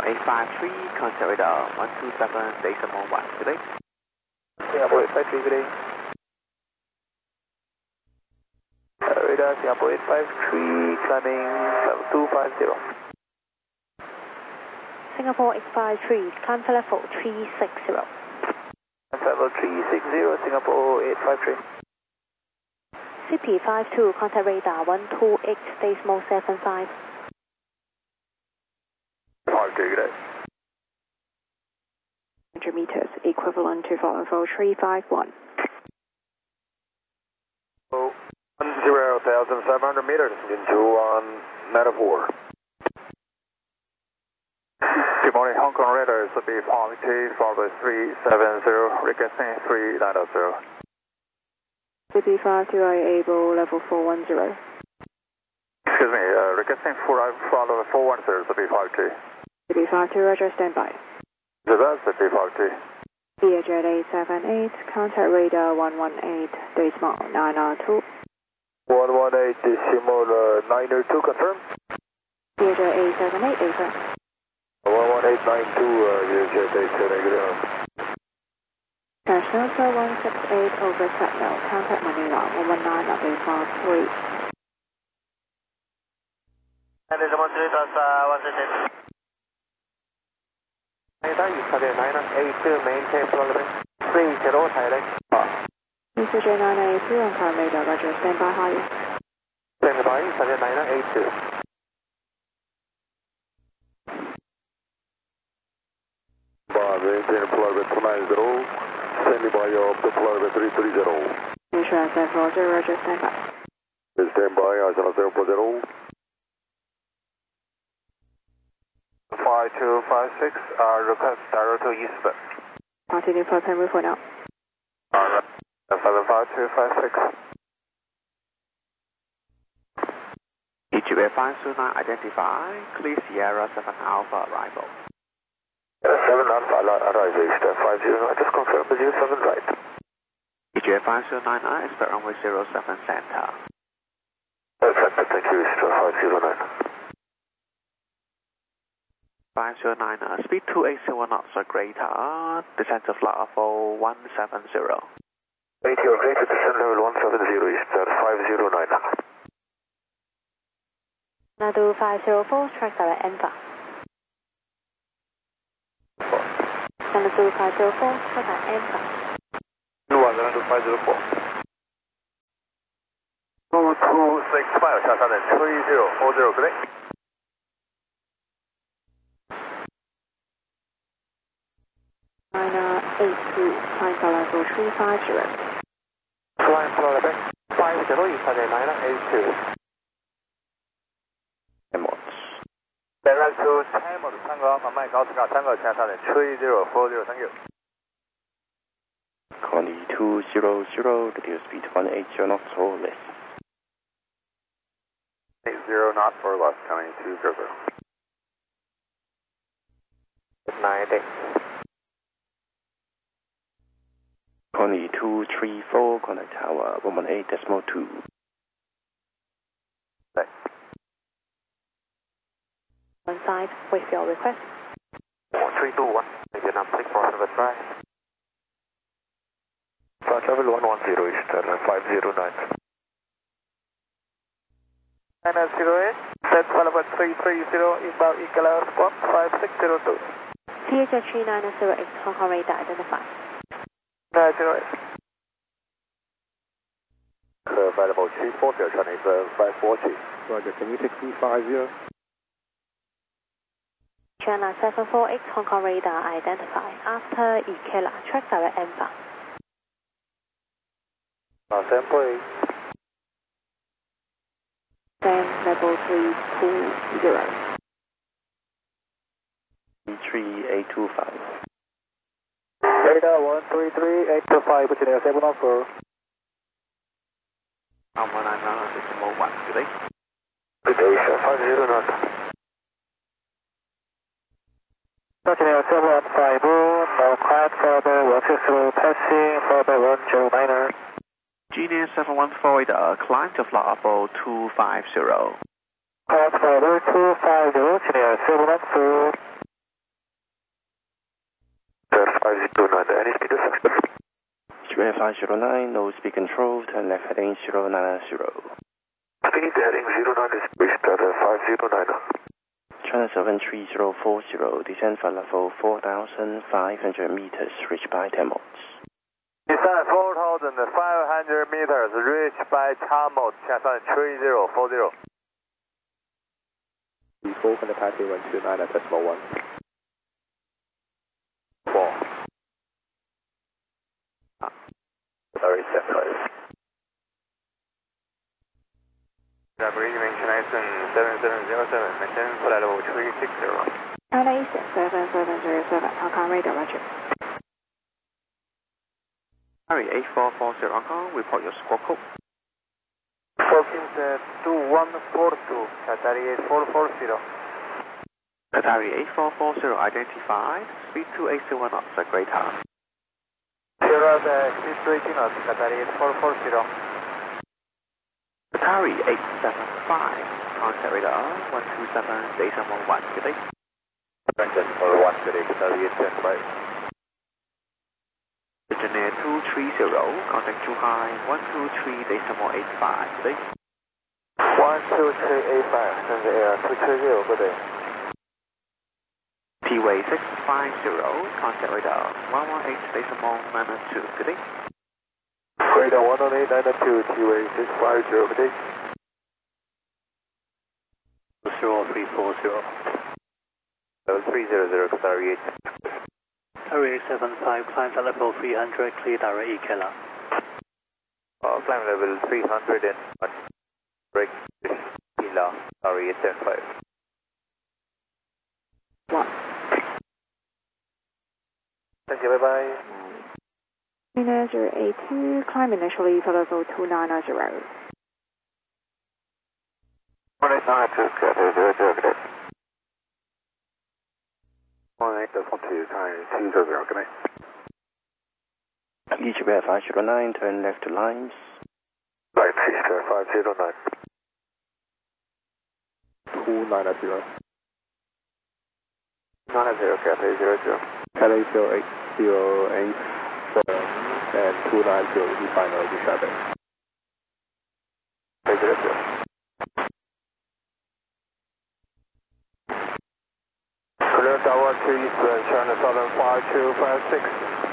Singapore 853, contact radar 127.1, good day. Singapore 853, good day. Radar Singapore 853, climbing level 250. Singapore 853, climb to level 360. Level 360, Singapore 853. CP52, contact radar 128.75. 53, good day. 100 meters, equivalent to level 351. 10,700 meters into 94. Good morning, Hong Kong radar, CP52, forward 370, requesting 3900. CP52, able level 410. Excuse me, requesting follow 410, CP52. CP52, roger, standby. That's CP52. Vietjet 878, contact radar 118.902. 118.902, confirm. Vietjet 878, affirm. 11892, Vietjet 878. National 168 over Signal, contact Manila 119.53. And there's 138, 138. Maintain flight 30 Thailand. Mr. J982 on current radar, roger, standby higher. Standby, 982. Maintain flight 290. Standing by of the flight 330. Insurance roger, roger, standby. Standby, Arsenal 040. 5256, request direct to eastbound. Continue for Penrith for now. 75256. EGA 529 identify, clear Sierra 7 Alpha arrival. 7 Alpha arrival, 509, just confirm the 07 right. EGA 509, expect runway 07 center. Perfect, thank you, 509. 509, speed 280 knots or greater, descent to flight level 170. 80 or greater, descent level 170, Eastern 509. Nadu 504, track direct Enver. Nadu 504, track direct Enver. 504. 2265, 下山点3040, good day. China 82, climb to level 350. Climb to level 50, Eastern 982. Direct to Tamil, Tango, Mike Oscar Tango, 下山点3040, thank you. Connie 200, reduce speed 180 knots or less. 80 knots or less, Connie 200. 90. Connie 234, contact tower 118.2. Thanks. 15, wait for your request. 321, Vietnam 647 right. Flight level 110, Eastern 509. 908, set level 330, inbound Eagle Spot 5602. CHF 3908, Hong Kong radar identified. 908. Flight level 340, Chinese 540. Roger, can you take 350? China 748, Hong Kong radar identified. After Ikela, track direct Enver. Sample 8. Then level 320. 33825. Radar 133.825, continue 704. 199.1, good day. Good day, 509. Continue 715, now climb further 160, passing further 109er. Genius 714, climb to flight level 250. Climb further 250, Genius 714. 509, any speed assessment? Square 509, no speed control, turn left heading 090. Speed heading 09 is reached at 509. China 73040, descend for level 4,500 meters, reached by 10 knots. Descend 4,500 meters, reached by 10 knots, China 3040. Before from the taxi 129 at decimal 1. 4. Sorry, 75. Abbreviation 7707, maintain flight level 360. LA 7707, Hong Kong radar, roger. Qatari 8440 Hong Kong, report your squawk code. Focus 2142, Qatari 8440. Qatari 8440 identified, speed 280 knots at Greater. Sierra speed 280 knots, Qatari 8440. Qatari 875, contact radar 127 decimal 1, good day. Decimal 1, good day, Qatari 875. Engineer 230, contact Zhuhai 123 decimal 85, good day. 12385, send the air 230, good day. T-way 650, contact radar 118 decimal 92, good day. Radar 11892, T-way 650, good day. 0340. 300, Qatari 8. Qatari 875, climb at level 300, clear direct EKLA. Climb level 300 and 1. Break Kila, Qatari 875. 1. Thank you, bye-bye. Manager A2, climb initially for level 290. 189, Qatari 00, good day. 18.2, Qatari 200, good day. Square 509, turn left to lines. Right, Easter 509. 290. 90, Qatari 00. Qatari 0808, and 290, final Shabbat. 300. Clear tower 2 east, China Southern 5256.